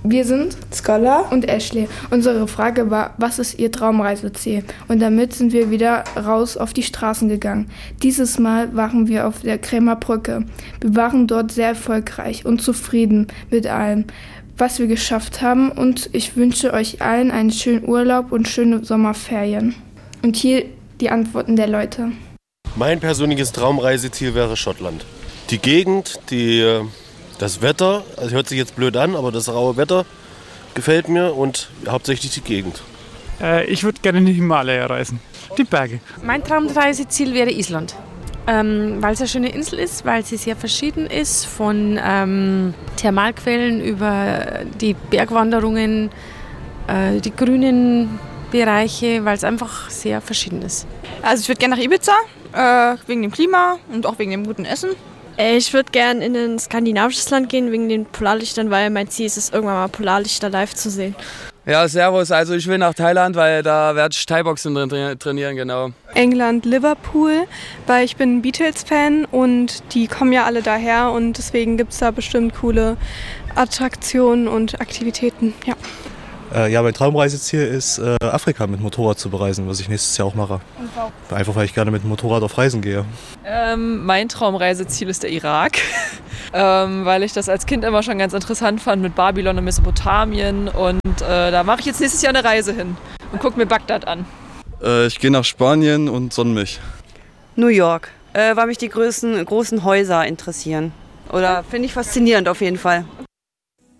Wir sind Scholar und Ashley. Unsere Frage war, was ist Ihr Traumreiseziel? Und damit sind wir wieder raus auf die Straßen gegangen. Dieses Mal waren wir auf der Krämer Brücke. Wir waren dort sehr erfolgreich und zufrieden mit allem, was wir geschafft haben. Und ich wünsche euch allen einen schönen Urlaub und schöne Sommerferien. Und hier die Antworten der Leute. Mein persönliches Traumreiseziel wäre Schottland. Die Gegend, das Wetter, also hört sich jetzt blöd an, aber das raue Wetter gefällt mir und hauptsächlich die Gegend. Ich würde gerne in die Himalaya reisen, die Berge. Mein Traumreiseziel wäre Island, weil es eine schöne Insel ist, weil sie sehr verschieden ist, von Thermalquellen über die Bergwanderungen, die grünen Bereiche, weil es einfach sehr verschieden ist. Also ich würde gerne nach Ibiza, wegen dem Klima und auch wegen dem guten Essen. Ich würde gerne in ein skandinavisches Land gehen, wegen den Polarlichtern, weil mein Ziel ist es, irgendwann mal Polarlichter live zu sehen. Ja, servus. Also ich will nach Thailand, weil da werde ich Thai-Boxen trainieren, genau. England, Liverpool, weil ich bin Beatles-Fan und die kommen ja alle daher und deswegen gibt es da bestimmt coole Attraktionen und Aktivitäten, ja. Mein Traumreiseziel ist, Afrika mit Motorrad zu bereisen, was ich nächstes Jahr auch mache. Einfach, weil ich gerne mit dem Motorrad auf Reisen gehe. Mein Traumreiseziel ist der Irak, weil ich das als Kind immer schon ganz interessant fand mit Babylon und Mesopotamien. Und da mache ich jetzt nächstes Jahr eine Reise hin und gucke mir Bagdad an. Ich gehe nach Spanien und sonne mich. New York, weil mich die großen Häuser interessieren. Oder finde ich faszinierend auf jeden Fall.